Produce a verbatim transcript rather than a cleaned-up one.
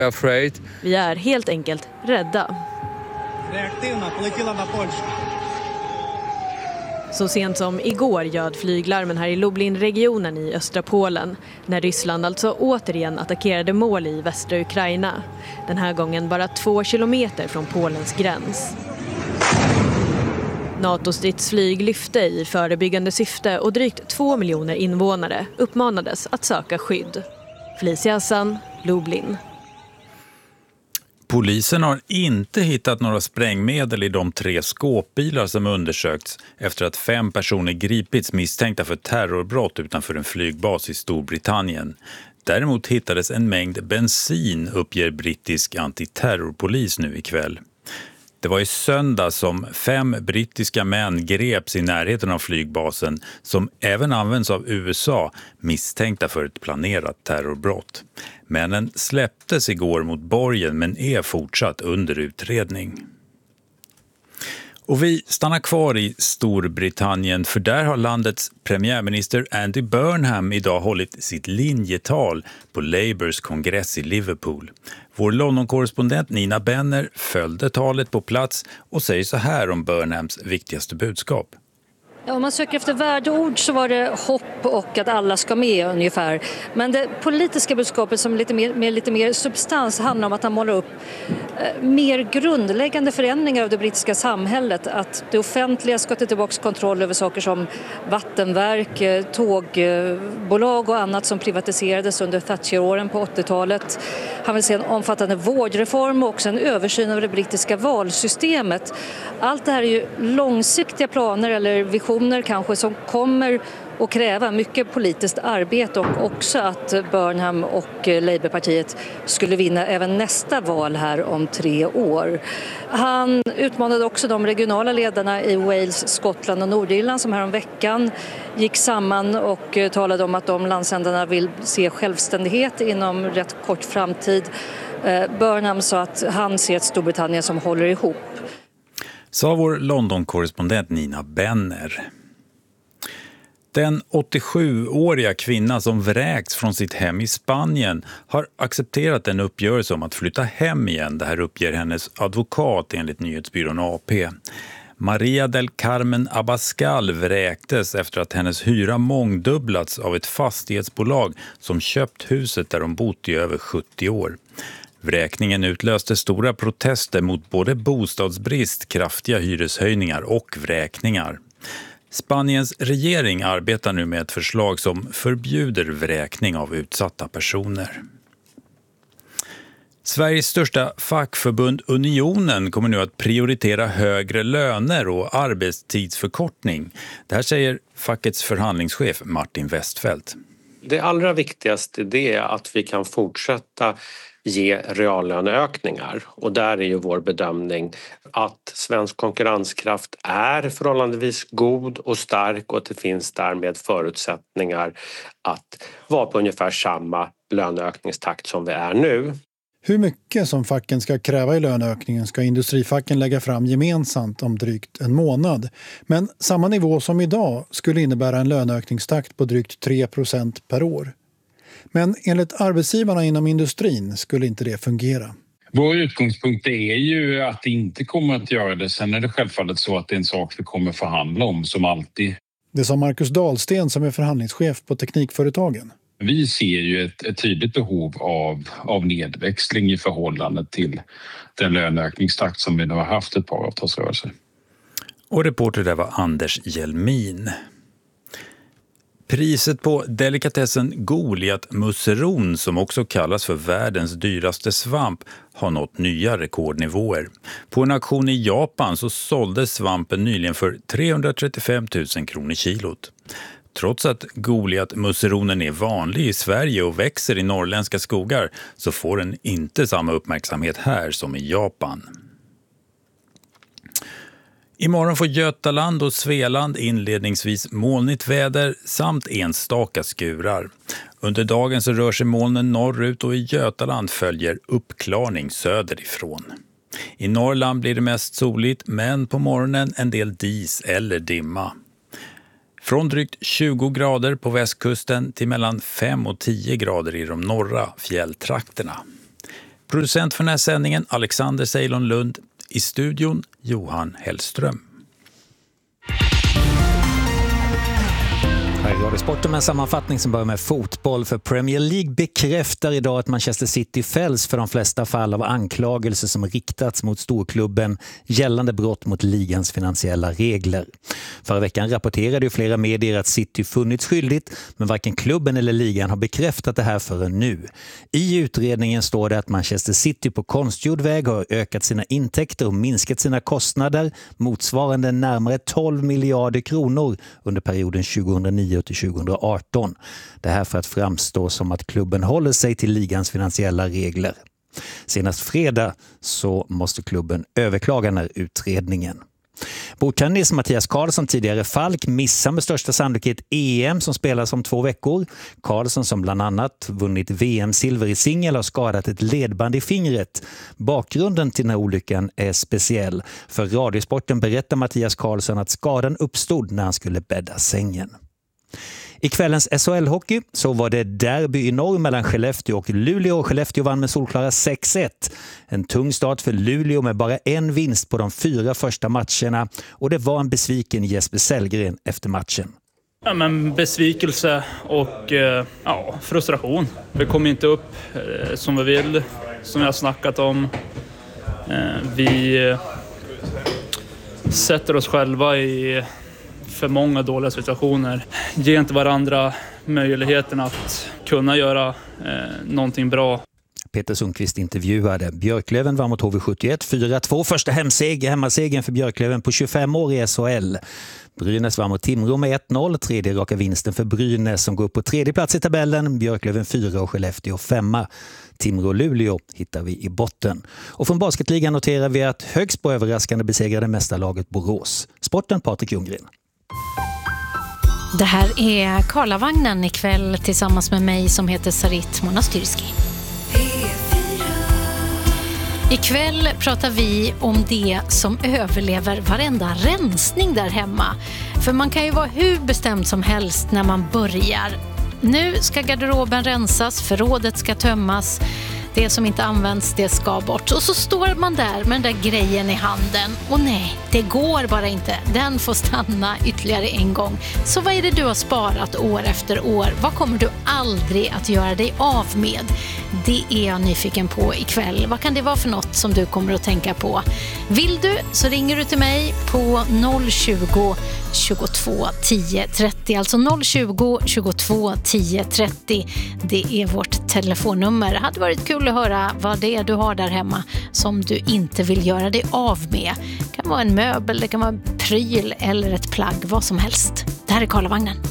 Afraid. Vi är helt enkelt rädda. Så sent som igår ljöd flyglarmen här i Lublin-regionen i östra Polen, när Ryssland alltså återigen attackerade mål i västra Ukraina. Den här gången bara två kilometer från Polens gräns. NATO-stridsflyg lyfte i förebyggande syfte och drygt två miljoner invånare uppmanades att söka skydd. Felicia Hassan, Lublin. Polisen har inte hittat några sprängmedel i de tre skåpbilar som undersökts efter att fem personer gripits misstänkta för terrorbrott utanför en flygbas i Storbritannien. Däremot hittades en mängd bensin, uppger brittisk antiterrorpolis nu ikväll. Det var i söndag som fem brittiska män greps i närheten av flygbasen som även används av U S A misstänkta för ett planerat terrorbrott. Männen släpptes igår mot borgen men är fortsatt under utredning. Och vi stannar kvar i Storbritannien för där har landets premiärminister Andy Burnham idag hållit sitt linjetal på Labours kongress i Liverpool. Vår London-korrespondent Nina Benner följde talet på plats och säger så här om Burnhams viktigaste budskap. Ja, om man söker efter värdeord så var det hopp och att alla ska med ungefär. Men det politiska budskapet som lite mer, med lite mer substans handlar om att han målar upp eh, mer grundläggande förändringar av det brittiska samhället. Att det offentliga ska ta tillbaka kontroll över saker som vattenverk, eh, tågbolag och annat som privatiserades under Thatcher-åren på åttiotalet. Han vill se en omfattande vårdreform och också en översyn av det brittiska valsystemet. Allt det här är ju långsiktiga planer eller visioner kanske som kommer att kräva mycket politiskt arbete och också att Burnham och Labourpartiet skulle vinna även nästa val här om tre år. Han utmanade också de regionala ledarna i Wales, Skottland och Nordirland som här om veckan gick samman och talade om att de landsändarna vill se självständighet inom rätt kort framtid. Burnham sa att han ser ett Storbritannien som håller ihop. Sa vår London-korrespondent Nina Benner. Den åttiosjuåriga kvinna som vräkts från sitt hem i Spanien har accepterat en uppgörelse om att flytta hem igen. Det här uppger hennes advokat enligt nyhetsbyrån A P. Maria del Carmen Abascal vräktes efter att hennes hyra mångdubblats av ett fastighetsbolag som köpt huset där hon bott i över sjuttio år. Vräkningen utlöste stora protester mot både bostadsbrist, kraftiga hyreshöjningar och vräkningar. Spaniens regering arbetar nu med ett förslag som förbjuder vräkning av utsatta personer. Sveriges största fackförbund Unionen kommer nu att prioritera högre löner och arbetstidsförkortning. Det här säger fackets förhandlingschef Martin Westfeldt. Det allra viktigaste det är att vi kan fortsätta ge reallöneökningar och där är ju vår bedömning att svensk konkurrenskraft är förhållandevis god och stark och att det finns därmed förutsättningar att vara på ungefär samma löneökningstakt som vi är nu. Hur mycket som facken ska kräva i löneökningen ska industrifacken lägga fram gemensamt om drygt en månad. Men samma nivå som idag skulle innebära en löneökningstakt på drygt tre procent per år. Men enligt arbetsgivarna inom industrin skulle inte det fungera. Vår utgångspunkt är ju att det inte kommer att göra det. Sen är det självfallet så att det är en sak vi kommer förhandla om som alltid. Det sa Marcus Dahlsten som är förhandlingschef på Teknikföretagen. Vi ser ju ett, ett tydligt behov av, av nedväxling i förhållande till den löneökningstakt som vi nu har haft ett par avtalsrörelser. Och reporter där var Anders Hjelmin. Priset på delikatessen Goliat-musseron, som också kallas för världens dyraste svamp, har nått nya rekordnivåer. På en auktion i Japan så såldes svampen nyligen för trehundratrettiofem tusen kronor kilot. Trots att Goliat-musseronen är vanlig i Sverige och växer i norrländska skogar så får den inte samma uppmärksamhet här som i Japan. Imorgon får Götaland och Svealand inledningsvis molnigt väder samt enstaka skurar. Under dagen så rör sig molnen norrut och i Götaland följer uppklarning söderifrån. I Norrland blir det mest soligt men på morgonen en del dis eller dimma. Från drygt tjugo grader på västkusten till mellan fem och tio grader i de norra fjälltrakterna. Producent för den här sändningen Alexander Ceylon Lund. I studion Johan Hellström. Här är Radiosporten med en sammanfattning som börjar med fotboll. För Premier League bekräftar idag att Manchester City fälls för de flesta fall av anklagelser som riktats mot storklubben gällande brott mot ligans finansiella regler. Förra veckan rapporterade ju flera medier att City funnits skyldigt, men varken klubben eller ligan har bekräftat det här förrän nu. I utredningen står det att Manchester City på konstgjord väg har ökat sina intäkter och minskat sina kostnader motsvarande närmare tolv miljarder kronor under perioden tjugohundranio till tjugohundraarton. Det här för att framstå som att klubben håller sig till ligans finansiella regler. Senast fredag så måste klubben överklaga den här utredningen. Bordtennis Mattias Karlsson, tidigare Falk, missar med största sannolikhet E M som spelas om två veckor. Karlsson, som bland annat vunnit V M-silver i singel, har skadat ett ledband i fingret. Bakgrunden till den här olyckan är speciell. För Radiosporten berättar Mattias Karlsson att skadan uppstod när han skulle bädda sängen. I kvällens S H L-hockey så var det derby i norr mellan Skellefteå och Luleå. Skellefteå vann med solklara sex ett. En tung start för Luleå med bara en vinst på de fyra första matcherna. Och det var en besviken Jesper Sellgren efter matchen. Ja, men besvikelse och eh, ja, frustration. Vi kom inte upp eh, som vi vill, som jag har snackat om. Eh, vi eh, sätter oss själva i för många dåliga situationer. Ge inte varandra möjligheten att kunna göra eh, någonting bra. Peter Sundqvist intervjuade. Björklöven var mot H V sjuttioett fyra två. Första hemseg, hemmasegen för Björklöven på tjugofem år i S H L. Brynäs var mot Timrå med ett noll. Tredje raka vinsten för Brynäs som går upp på tredje plats i tabellen. Björklöven fyra och Skellefteå femma. Timrå-Luleå hittar vi i botten. Och från basketligan noterar vi att Högsbo överraskande besegrade mästarlaget Borås. Sporten Patrik Ljunggren. Det här är Karlavagnen ikväll tillsammans med mig som heter Sarit Monastyrski. Ikväll pratar vi om det som överlever varenda rensning där hemma. För man kan ju vara hur bestämd som helst när man börjar. Nu ska garderoben rensas, förrådet ska tömmas. Det som inte används, det ska bort. Och så står man där med den där grejen i handen. Och nej, det går bara inte. Den får stanna ytterligare en gång. Så vad är det du har sparat år efter år? Vad kommer du aldrig att göra dig av med? Det är jag nyfiken på ikväll. Vad kan det vara för något som du kommer att tänka på? Vill du så ringer du till mig på noll tjugo, tjugotvå, tio, trettio. Alltså noll tjugo, tjugotvå, tio, trettio. Det är vårt telefonnummer. Det hade varit kul att höra vad det är du har där hemma som du inte vill göra dig av med. Det kan vara en möbel, det kan vara en pryl eller ett plagg, vad som helst. Det här är Karlavagnen.